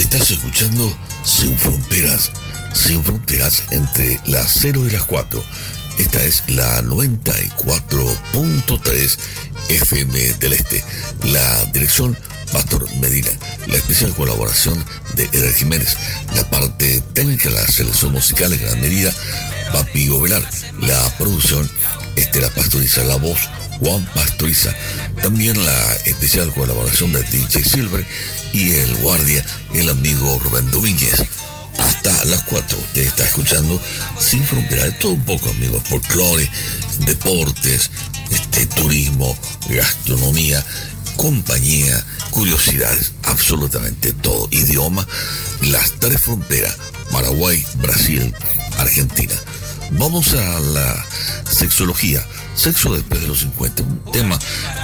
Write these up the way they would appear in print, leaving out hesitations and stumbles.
Estás escuchando Sin Fronteras entre las 0 y las 4. Esta es la 94.3 FM del Este. La dirección, Pastor Medina. La especial colaboración de Eder Jiménez. La parte técnica, la selección musical en gran medida, Papi Ovelar. La producción, Estela Pastoriza. La voz, Juan Pastoriza. También la especial colaboración de DJ Silver y el guardia, el amigo Rubén Domínguez. Hasta las 4 usted está escuchando Sin Fronteras, de todo un poco, amigos: folclore, deportes, turismo, gastronomía, compañía, curiosidades, absolutamente todo. Idioma, las 3 fronteras: Paraguay, Brasil, Argentina. Vamos a la sexología. Sexo después de los 50, un tema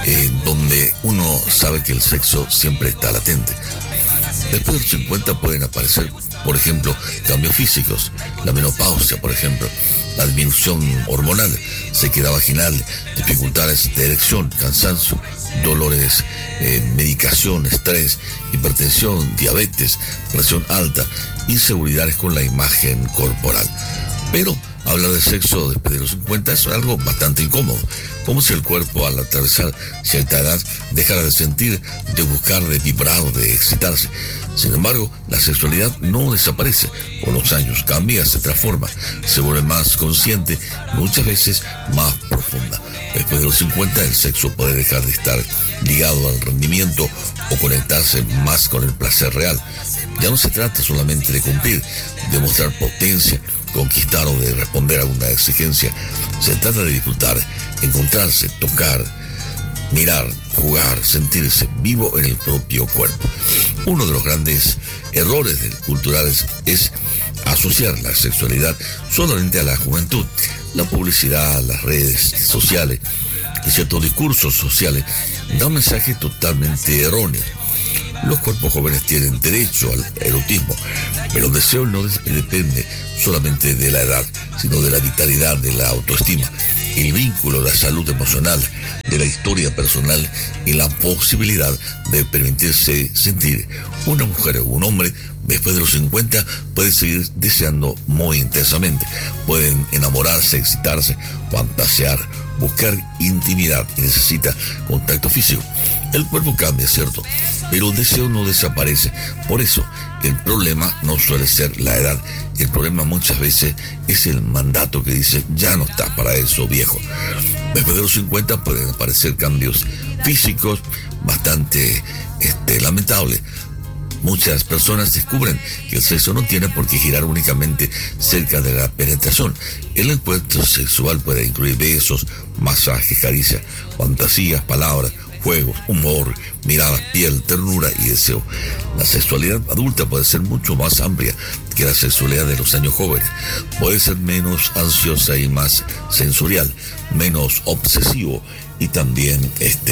donde uno sabe que el sexo siempre está latente. Después de los 50 pueden aparecer, por ejemplo, cambios físicos, la menopausia, por ejemplo, la disminución hormonal, sequedad vaginal, dificultades de erección, cansancio, dolores, medicación, estrés, hipertensión, diabetes, presión alta, inseguridades con la imagen corporal. Pero hablar de sexo después de los 50 es algo bastante incómodo, como si el cuerpo al atravesar cierta edad dejara de sentir, de buscar, de vibrar, de excitarse. Sin embargo, la sexualidad no desaparece. Con los años cambia, se transforma, se vuelve más consciente, muchas veces más profunda. Después de los 50 el sexo puede dejar de estar ligado al rendimiento o conectarse más con el placer real. Ya no se trata solamente de cumplir, de mostrar potencia, conquistar o de responder a una exigencia. Se trata de disfrutar, encontrarse, tocar, mirar, jugar, sentirse vivo en el propio cuerpo. Uno de los grandes errores culturales es asociar la sexualidad solamente a la juventud. La publicidad, las redes sociales y ciertos discursos sociales dan un mensaje totalmente erróneo. Los cuerpos jóvenes tienen derecho al erotismo, pero el deseo no depende solamente de la edad, sino de la vitalidad, de la autoestima, el vínculo, la salud emocional, de la historia personal y la posibilidad de permitirse sentir. Una mujer o un hombre después de los 50 puede seguir deseando muy intensamente, pueden enamorarse, excitarse, fantasear, buscar intimidad y necesita contacto físico. El cuerpo cambia, ¿cierto? Pero el deseo no desaparece. Por eso, el problema no suele ser la edad. El problema muchas veces es el mandato que dice: ya no estás para eso, viejo. Después de los 50 pueden aparecer cambios físicos bastante lamentables. Muchas personas descubren que el sexo no tiene por qué girar únicamente cerca de la penetración. El encuentro sexual puede incluir besos, masajes, caricias, fantasías, palabras, juegos, humor, miradas, piel, ternura y deseo. La sexualidad adulta puede ser mucho más amplia que la sexualidad de los años jóvenes. Puede ser menos ansiosa y más sensorial, menos obsesivo y también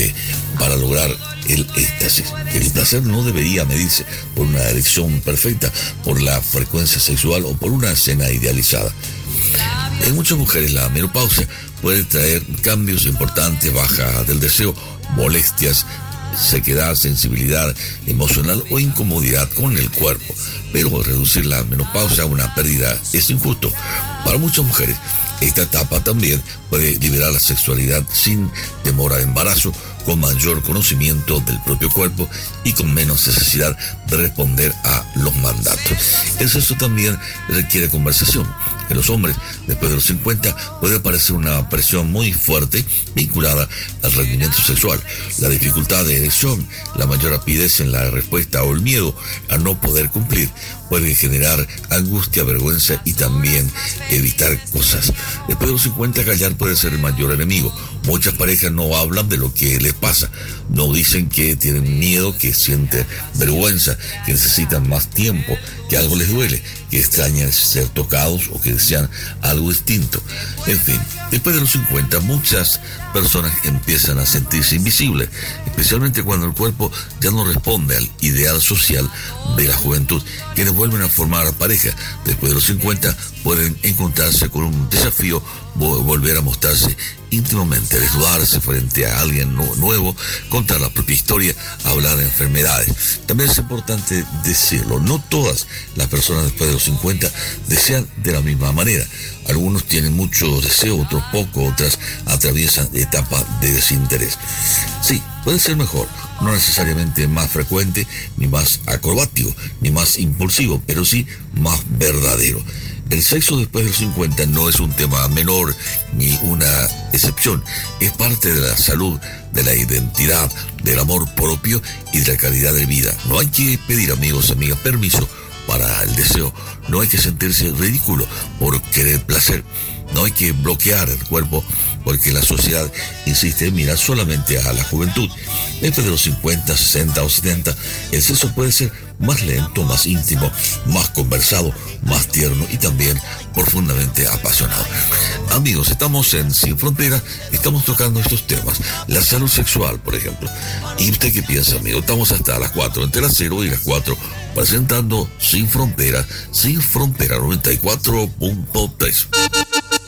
para lograr el éxtasis. El placer no debería medirse por una erección perfecta, por la frecuencia sexual o por una escena idealizada. En muchas mujeres la menopausia puede traer cambios importantes: baja del deseo, molestias, sequedad, sensibilidad emocional o incomodidad con el cuerpo. Pero reducir la menopausia a una pérdida es injusto. Para muchas mujeres, esta etapa también puede liberar la sexualidad sin temor a embarazo, con mayor conocimiento del propio cuerpo y con menos necesidad de responder a los mandatos. El sexo también requiere conversación. En los hombres, después de los 50, puede aparecer una presión muy fuerte vinculada al rendimiento sexual. La dificultad de erección, la mayor rapidez en la respuesta o el miedo a no poder cumplir puede generar angustia, vergüenza y también evitar cosas. Después de los 50, callar puede ser el mayor enemigo. Muchas parejas no hablan de lo que les pasa, no dicen que tienen miedo, que sienten vergüenza, que necesitan más tiempo, que algo les duele, que extrañan ser tocados o que desean algo distinto. En fin, Después de los 50, muchas personas empiezan a sentirse invisibles, especialmente cuando el cuerpo ya no responde al ideal social de la juventud. Quienes vuelven a formar pareja después de los 50 pueden encontrarse con un desafío, volver a mostrarse íntimamente, desnudarse frente a alguien nuevo, contar la propia historia, hablar de enfermedades. También es importante decirlo, no todas las personas después de los 50 desean de la misma manera. Algunos tienen mucho deseo, otros poco, otras atraviesan etapas de desinterés. Sí, puede ser mejor, no necesariamente más frecuente, ni más acrobático, ni más impulsivo, pero sí más verdadero. El sexo después de los 50 no es un tema menor ni una excepción. Es parte de la salud, de la identidad, del amor propio y de la calidad de vida. No hay que pedir, amigos y amigas, permiso para el deseo. No hay que sentirse ridículo por querer placer. No hay que bloquear el cuerpo porque la sociedad insiste en mirar solamente a la juventud. Después de los 50, 60 o 70, el sexo puede ser más lento, más íntimo, más conversado, más tierno y también profundamente apasionado. Amigos, estamos en Sin Fronteras, estamos tocando estos temas, la salud sexual, por ejemplo. ¿Y usted qué piensa, amigo? Estamos hasta las 4, entre las 0 y las 4, presentando Sin Fronteras 94.3.